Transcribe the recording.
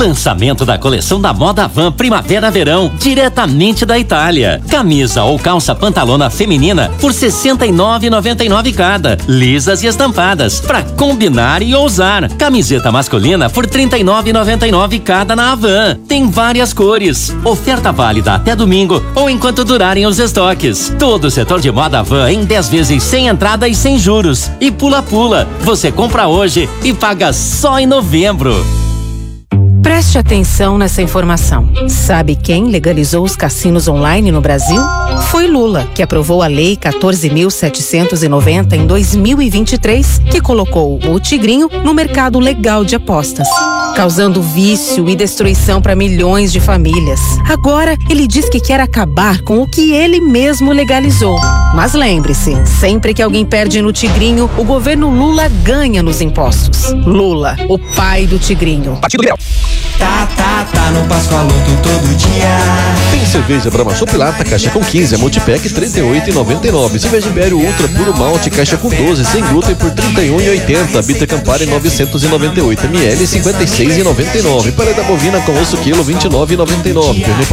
Lançamento da coleção da Moda Van Primavera-Verão, diretamente da Itália. Camisa ou calça pantalona feminina por R$ 69,99 cada. Lisas e estampadas, pra combinar e ousar. Camiseta masculina por R$ 39,99 cada na Havan. Tem várias cores. Oferta válida até domingo ou enquanto durarem os estoques. Todo o setor de moda Havan em 10 vezes sem entrada e sem juros. E pula-pula. Você compra hoje e paga só em novembro. Preste atenção nessa informação. Sabe quem legalizou os cassinos online no Brasil? Foi Lula, que aprovou a Lei 14.790 em 2023, que colocou o Tigrinho no mercado legal de apostas, causando vício e destruição para milhões de famílias. Agora, ele diz que quer acabar com o que ele mesmo legalizou. Mas lembre-se, sempre que alguém perde no Tigrinho, o governo Lula ganha nos impostos. Lula, o pai do Tigrinho. Partido Liberal. Tá no Pascoaloto todo dia. Tem cerveja Brahma Chopp Lata, caixa com 15, a multipack R$ 38,99. Cerveja Império Ultra Puro Malte, caixa com 12, sem glúten por R$ 31,80. Bita Campari 998 ml, R$ 56,99. Paleta bovina com osso quilo, R$ 29,99. Pernil